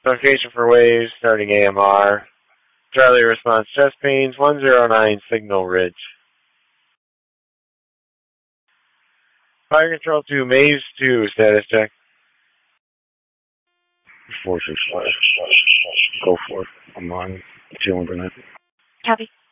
Location for waves, starting AMR. Charlie response, chest pains, 109 Signal Ridge. Fire Control 2, Maze 2, status check. 465. Go for it. I'm on. Feeling Burnett. Copy.